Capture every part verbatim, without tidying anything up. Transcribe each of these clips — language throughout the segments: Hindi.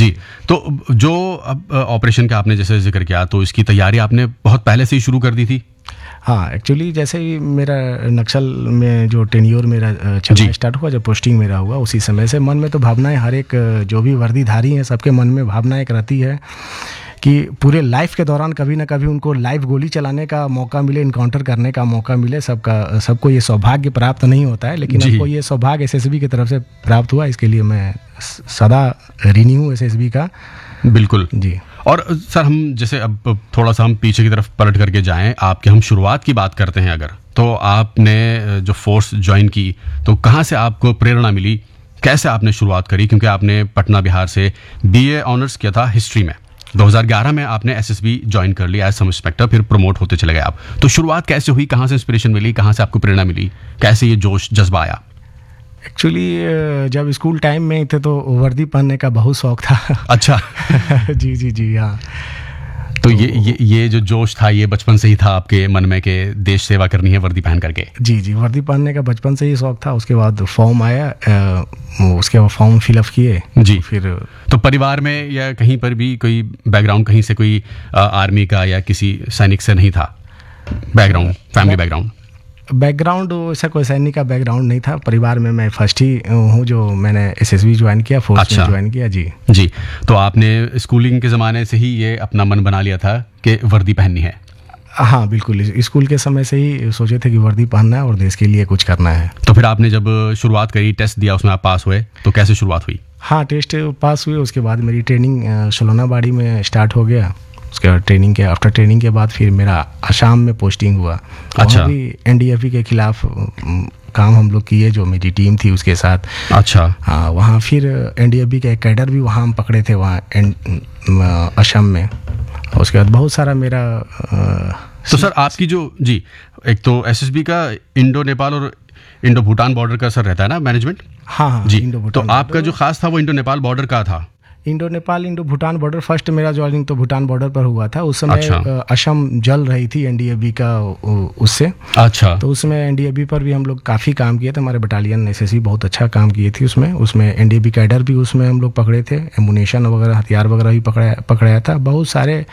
जी, तो जो अब ऑपरेशन का आपने जैसे जिक्र किया, तो इसकी तैयारी आपने बहुत पहले से ही शुरू कर दी थी? हाँ, एक्चुअली जैसे ही मेरा नक्सल में जो टेन्योर मेरा चलना स्टार्ट हुआ, जब पोस्टिंग मेरा हुआ, उसी समय से मन में तो भावनाएं, हर एक जो भी वर्दीधारी हैं सबके मन में भावना एक रहती है कि पूरे लाइफ के दौरान कभी ना कभी उनको लाइव गोली चलाने का मौका मिले, इनकाउंटर करने का मौका मिले। सबका सबको ये सौभाग्य प्राप्त नहीं होता है, लेकिन हमको ये सौभाग्य एसएसबी की तरफ से प्राप्त हुआ। इसके लिए मैं सदा ऋणी हूँ एसएसबी का। बिल्कुल जी। और सर, हम जैसे अब थोड़ा सा हम पीछे की तरफ पलट करके जाएं, आपके हम शुरुआत की बात करते हैं अगर, तो आपने जो फोर्स ज्वाइन की, तो कहाँ से आपको प्रेरणा मिली, कैसे आपने शुरुआत करी? क्योंकि आपने पटना बिहार से बीए ऑनर्स किया था हिस्ट्री में, दो हज़ार ग्यारह में आपने एसएसबी ज्वाइन कर लिया एज सब इंस्पेक्टर, फिर प्रमोट होते चले गए आप। तो शुरुआत कैसे हुई, कहाँ से इंस्पिरेशन मिली, कहाँ से आपको प्रेरणा मिली, कैसे ये जोश जज्बा आया? एक्चुअली जब स्कूल टाइम में थे तो वर्दी पहनने का बहुत शौक था। अच्छा। जी जी जी हाँ। तो, तो ये ये ये जो जोश था, ये बचपन से ही था आपके मन में कि देश सेवा करनी है वर्दी पहन करके? जी जी, वर्दी पहनने का बचपन से ही शौक था। उसके बाद फॉर्म आया, उसके बाद फॉर्म फिलअप किए जी। फिर तो परिवार में या कहीं पर भी कोई बैकग्राउंड, कहीं से कोई आर्मी का या किसी सैनिक से नहीं था बैकग्राउंड, फैमिली बैकग्राउंड? बैकग्राउंड ऐसा कोई सैनिक का बैकग्राउंड नहीं था परिवार में। मैं फर्स्ट ही हूँ जो मैंने एसएसबी ज्वाइन किया, फोर्स अच्छा। में ज्वाइन किया। जी जी। तो आपने स्कूलिंग के ज़माने से ही ये अपना मन बना लिया था कि वर्दी पहननी है? हाँ बिल्कुल, स्कूल के समय से ही सोचे थे कि वर्दी पहनना है और देश के लिए कुछ करना है। तो फिर आपने जब शुरुआत करी, टेस्ट दिया, उसमें आप पास हुए, तो कैसे शुरुआत हुई? हाँ, टेस्ट पास हुए। उसके बाद मेरी ट्रेनिंग सोलोनाबाड़ी में स्टार्ट हो गया। उसके बाद ट्रेनिंग के आफ्टर ट्रेनिंग के बाद फिर मेरा असम में पोस्टिंग हुआ। अच्छा। वहाँ भी एनडीएफबी के खिलाफ काम हम लोग किए, जो मेरी टीम थी उसके साथ। अच्छा। हाँ, वहाँ फिर एनडीएफबी के कैडर भी वहाँ हम पकड़े थे वहाँ असम में। उसके बाद बहुत सारा मेरा आ, तो सर आपकी जो जी एक तो एसएसबी का इंडो नेपाल और इंडो भूटान बॉर्डर का सर रहता है ना मैनेजमेंट? हाँ हाँ जी। इंडो तो आपका जो खास था वो इंडो नेपाल बॉर्डर का था? Indo Nepal Indo Bhutan border. First मेरा ज्वाइनिंग तो भूटान बॉर्डर पर हुआ था। उस समय अच्छा। असम जल रही थी एनडीएफबी का उससे। अच्छा। तो उसमें एनडीएफबी पर भी हम लोग काफ़ी काम किए थे। हमारे बटालियन एसएसबी बहुत अच्छा काम किए थी उसमें। उसमें एनडीएफबी कैडर भी उसमें हम लोग पकड़े थे, एमुनेशन वगैरह, हथियार वगैरह भी पकड़ा पकड़ाया था। बहुत सारे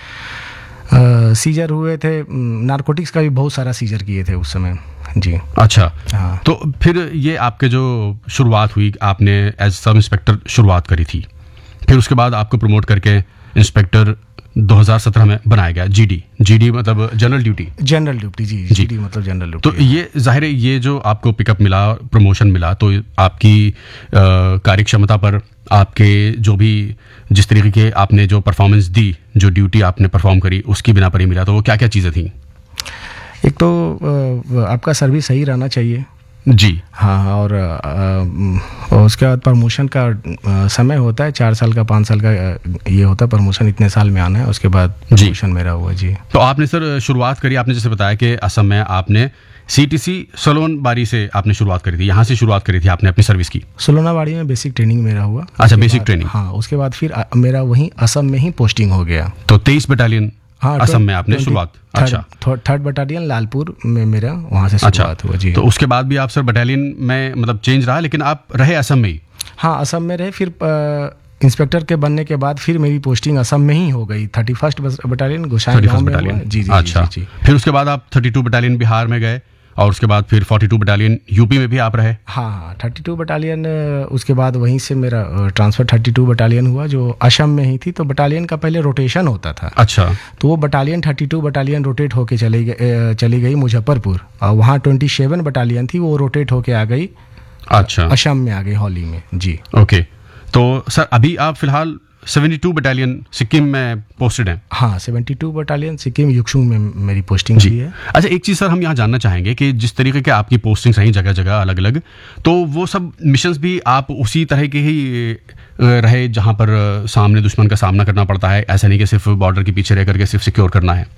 सीजर हुए थे, नारकोटिक्स का भी बहुत सारा सीजर किए थे उस समय। जी। अच्छा। हाँ। तो फिर ये आपके जो शुरुआत हुई, आपने एज सब इंस्पेक्टर शुरुआत करी थी, फिर उसके बाद आपको प्रमोट करके इंस्पेक्टर दो हज़ार सत्रह में बनाया गया। जीडी जीडी मतलब जनरल ड्यूटी? जनरल ड्यूटी जी, जी। जीडी मतलब जनरल ड्यूटी। तो ये जाहिर है, ये जो आपको पिकअप मिला, प्रमोशन मिला, तो आपकी कार्य क्षमता पर, आपके जो भी जिस तरीके के आपने जो परफॉर्मेंस दी, जो ड्यूटी आपने परफॉर्म करी, उसकी बिना पर ही मिला। तो वो क्या क्या चीज़ें थी? एक तो आपका सर्विस सही रहना चाहिए। जी। हाँ, और आ, उसके बाद प्रमोशन का आ, समय होता है, चार साल का, पाँच साल का ये होता है प्रमोशन, इतने साल में आना है। उसके बाद प्रमोशन मेरा हुआ। जी। तो आपने सर शुरुआत करी, आपने जैसे बताया कि असम में आपने सीटीसी सोलोनबाड़ी से आपने शुरुआत करी थी, यहाँ से शुरुआत करी थी आपने अपनी सर्विस की? सोलोनाबाड़ी में बेसिक ट्रेनिंग मेरा हुआ। अच्छा, बेसिक ट्रेनिंग। हाँ, उसके बाद फिर मेरा वहीं असम में ही पोस्टिंग हो गया। तो तेईस बटालियन हाँ, असम में आपने शुरुआत? अच्छा। थर्ड बटालियन लालपुर में मेरा वहाँ से शुरुआत हुआ। जी। तो उसके बाद भी आप सर बटालियन में मतलब चेंज रहा, लेकिन आप रहे असम में ही? हाँ, असम में रहे। फिर इंस्पेक्टर के बनने के बाद फिर मेरी पोस्टिंग असम में ही हो गई। थर्टी फर्स्ट बटालियन गोसाईगांव में हुआ। जी जी। अच्छा। जी, जी। फिर उसके बाद आप थर्टी टू बटालियन बिहार में गए, और उसके बाद फिर बयालीस बटालियन यूपी में भी आप रहे? हाँ हाँ, बत्तीस बटालियन। उसके बाद वहीं से मेरा ट्रांसफ़र बत्तीस बटालियन हुआ जो असम में ही थी। तो बटालियन का पहले रोटेशन होता था। अच्छा। तो वो बटालियन बत्तीस बटालियन रोटेट होके चली गई चली गई मुजफ्फरपुर, और वहाँ सत्ताईस बटालियन थी, वो रोटेट होके आ गई। अच्छा। असम में आ गई हौली में। जी। ओके। तो सर अभी आप फिलहाल बहत्तर बटालियन सिक्किम में पोस्टेड हैं? हाँ, बहत्तर बटालियन सिक्किम युक्सुंग में मेरी पोस्टिंग हुई है। अच्छा, एक चीज़ सर हम यहाँ जानना चाहेंगे कि जिस तरीके के आपकी पोस्टिंग्स रही जगह जगह अलग अलग, तो वो सब मिशंस भी आप उसी तरह के ही रहे जहाँ पर सामने दुश्मन का सामना करना पड़ता है? ऐसा नहीं कि सिर्फ बॉर्डर के पीछे रह करके सिर्फ सिक्योर करना है?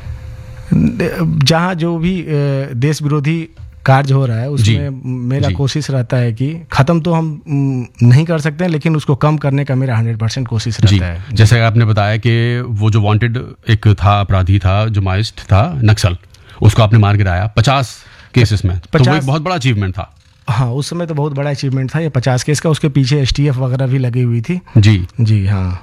जहाँ जो भी देश विरोधी कार्य हो रहा है उसमें मेरा कोशिश रहता है कि ख़त्म तो हम नहीं कर सकते हैं, लेकिन उसको कम करने का मेरा हंड्रेड परसेंट कोशिश रहता है। जैसे आपने बताया कि वो जो वांटेड एक था, अपराधी था, जो माइस्ट था, नक्सल, उसको आपने मार गिराया पचास केसेस में। तो वो एक बहुत बड़ा अचीवमेंट था। हाँ, उस समय तो बहुत बड़ा अचीवमेंट था ये पचास केस का। उसके पीछे एसटीएफ वगैरह भी लगी हुई थी। जी जी हाँ।